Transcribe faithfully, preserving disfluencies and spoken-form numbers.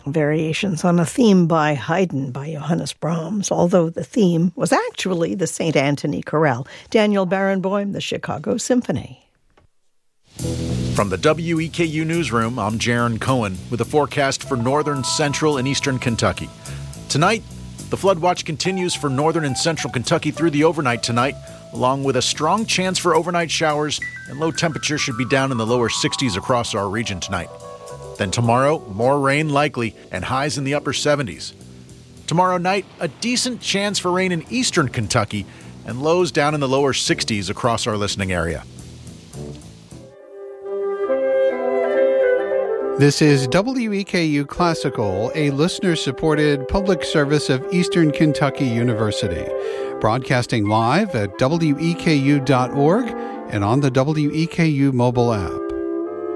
Variations on a theme by Haydn by Johannes Brahms, although the theme was actually the Saint Anthony Chorale. Daniel Barenboim, the Chicago Symphony. From the W E K U Newsroom, I'm Jaron Cohen with a forecast for northern, central, and eastern Kentucky. Tonight, the flood watch continues for northern and central Kentucky through the overnight tonight, along with a strong chance for overnight showers, and low temperatures should be down in the lower sixties across our region tonight. Then tomorrow, more rain likely and highs in the upper seventies. Tomorrow night, a decent chance for rain in eastern Kentucky and lows down in the lower sixties across our listening area. This is W E K U Classical, a listener-supported public service of Eastern Kentucky University, broadcasting live at W E K U dot org and on the W E K U mobile app.